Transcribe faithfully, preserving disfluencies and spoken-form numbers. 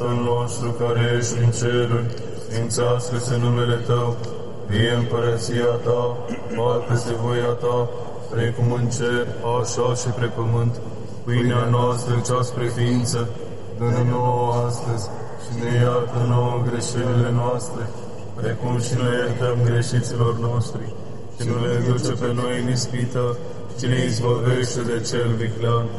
nostru care ești în ceruri, sfințească-se numele Tău, vie împărăția Ta, facă-se voia Ta, precum în cer, așa și pe pământ. Pâinea noastră cea spre ființă, dă-ne nouă astăzi și ne iartă nouă greșelile noastre, precum și noi iertăm greșiților noștri. Și nu le duce pe noi în ispită, ci ne izbăvește de cel viclean.